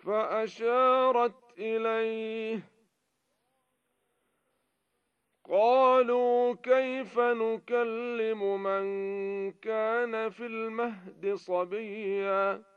فأشارت إليه. قالوا كيف نكلم من كان في المهد صبيا